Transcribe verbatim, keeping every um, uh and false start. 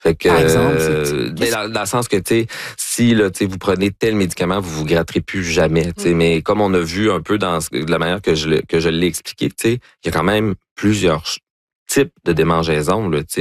Fait que, Par exemple, euh, mais dans, dans le sens que, tu sais, si là, tu sais, vous prenez tel médicament, vous vous gratterez plus jamais, tu sais. Mm-hmm. Mais comme on a vu un peu dans de la manière que je, que je l'ai expliqué, tu sais, il y a quand même plusieurs types de démangeaisons, là, tu sais.